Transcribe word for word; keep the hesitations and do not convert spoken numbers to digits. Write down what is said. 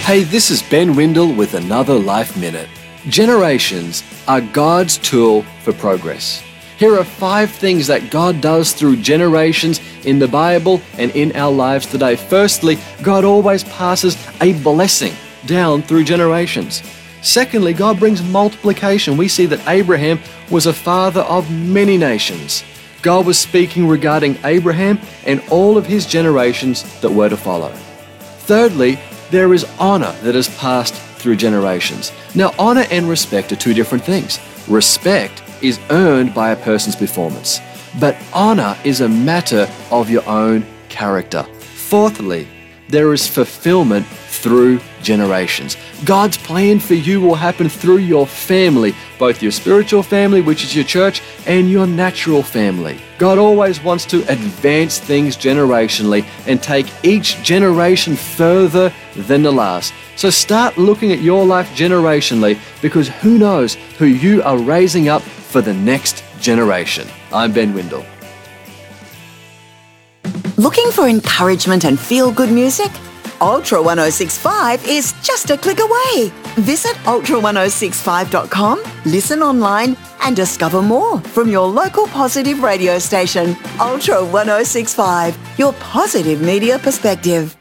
Hey, this is Ben Windle with another Life Minute. Generations are God's tool for progress. Here are five things that God does through generations in the Bible and in our lives today. Firstly, God always passes a blessing down through generations. Secondly, God brings multiplication. We see that Abraham was a father of many nations. God was speaking regarding Abraham and all of his generations that were to follow. Thirdly, there is honor that is passed through generations. Now, honor and respect are two different things. Respect is earned by a person's performance, but honor is a matter of your own character. Fourthly, there is fulfillment through generations. God's plan for you will happen through your family, both your spiritual family, which is your church, and your natural family. God always wants to advance things generationally and take each generation further than the last. So start looking at your life generationally, because who knows who you are raising up for the next generation. I'm Ben Windle. Looking for encouragement and feel-good music? Ultra one oh six point five is just a click away. Visit ultra one oh six five dot com, listen online, and discover more from your local positive radio station. Ultra one oh six point five, your positive media perspective.